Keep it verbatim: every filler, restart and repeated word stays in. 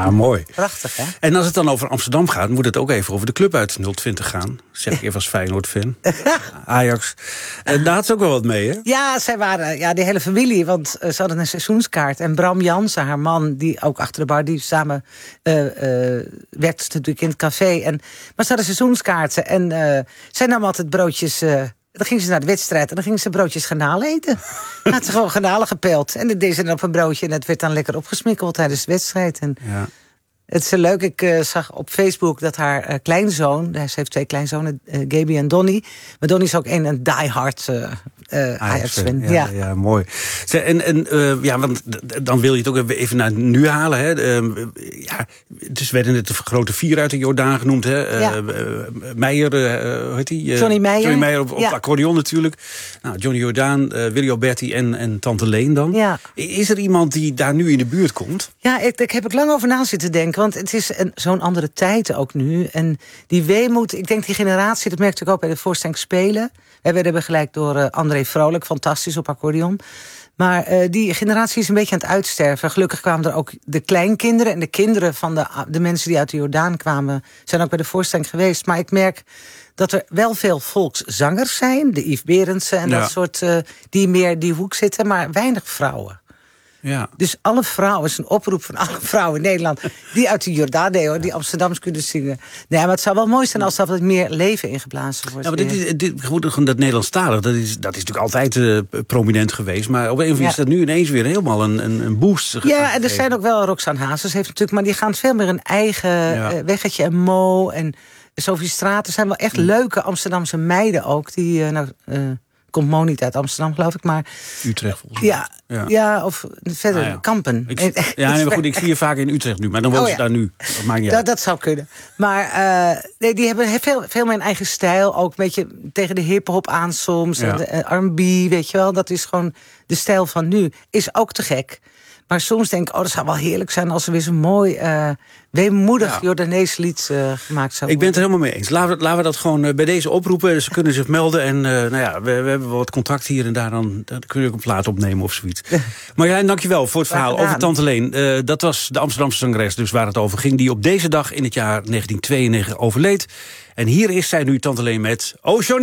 Ja, mooi. Prachtig, hè? En als het dan over Amsterdam gaat, moet het ook even over de club uit nul twintig gaan. Zeg ik even als Feyenoord-fan. Ajax. En daar had ze ook wel wat mee, hè? Ja, zij waren, ja, die hele familie, want uh, ze hadden een seizoenskaart. En Bram Jansen, haar man, die ook achter de bar, die samen uh, uh, werkte natuurlijk in het café. En, maar ze hadden seizoenskaarten en uh, zij nam altijd broodjes. Uh, dan ging ze naar de wedstrijd en dan ging ze broodjes garnalen eten. Dan had ze gewoon garnalen gepeld. En dat deed ze dan op een broodje en dat werd dan lekker opgesmikkeld tijdens de wedstrijd. En Ja. het is leuk, ik uh, zag op Facebook dat haar uh, kleinzoon... Ze heeft twee kleinzonen, uh, Gaby en Donnie. Maar Donnie is ook een, een diehard uh, uh, Ajax-fan. Ja, ja. ja, mooi. En, en uh, ja, want dan wil je het ook even naar nu halen. Hè. Uh, ja, dus werden het de grote vier uit de Jordaan genoemd. Hè. Uh, ja. uh, Meijer, uh, hoe heet die? Uh, Johnny Meijer. Johnny Meijer op, op ja. accordeon natuurlijk. Nou, Johnny Jordaan, uh, Willy Alberti en, en Tante Leen dan. Ja. Is er iemand die daar nu in de buurt komt? Ja, ik, ik heb ik lang over na zitten denken. Want het is een, zo'n andere tijd ook nu. En die weemoed, ik denk die generatie, dat merkte ik ook bij de voorstelling Spelen. Wij werden begeleid door uh, André Vrolijk, fantastisch op accordeon. Maar uh, die generatie is een beetje aan het uitsterven. Gelukkig kwamen er ook de kleinkinderen en de kinderen van de, de mensen die uit de Jordaan kwamen, zijn ook bij de voorstelling geweest. Maar ik merk dat er wel veel volkszangers zijn, de Yves Berendsen en ja. dat soort, uh, die meer die hoek zitten, maar weinig vrouwen. Ja. Dus alle vrouwen, is een oproep van alle vrouwen in Nederland die uit de Jordaan, nee, hoor, die Amsterdams kunnen zingen. Nee, maar het zou wel mooi zijn als er wat meer leven ingeblazen wordt. Ja, maar dit is, dit, goed, dat Nederlandstalig, dat is, dat is natuurlijk altijd uh, prominent geweest. Maar op een of andere manier is dat nu ineens weer helemaal een, een, een boost. Ja, en er zijn ook wel, Roxanne Hazes heeft natuurlijk, maar die gaan veel meer een eigen ja. uh, weggetje en Mo en Sophie Straat. Er zijn wel echt leuke Amsterdamse meiden ook, die, uh, nou, uh, komt Mo niet uit Amsterdam, geloof ik, maar Utrecht volgens mij. Ja, ja. ja of verder, ah, ja. Kampen. Ik, ja, nee, maar goed, ik zie je vaak in Utrecht nu, maar dan woont oh, ja. ze daar nu. Dat maakt niet dat, uit. Dat zou kunnen. Maar uh, nee, die hebben veel, veel meer een eigen stijl. Ook een beetje tegen de hip-hop aan soms. Ja. De uh, R en B, weet je wel. Dat is gewoon de stijl van nu. Is ook te gek. Maar soms denk ik, oh, dat zou wel heerlijk zijn als er weer zo'n mooi, uh, weemoedig ja. Jordanees lied uh, gemaakt zou worden. Ik ben het er helemaal mee eens. Laten we, laten we dat gewoon uh, bij deze oproepen. Ze kunnen zich melden. En uh, nou ja, we, we hebben wat contact hier en daar. Dan, dan kun je ook een plaat opnemen of zoiets. Marjolein, dankjewel voor het verhaal over Tante Leen. Uh, dat was de Amsterdamse zangeres, dus waar het over ging. Die op deze dag in het jaar negentien tweeënnegentig overleed. En hier is zij nu, Tante Leen, met Oh Johnny.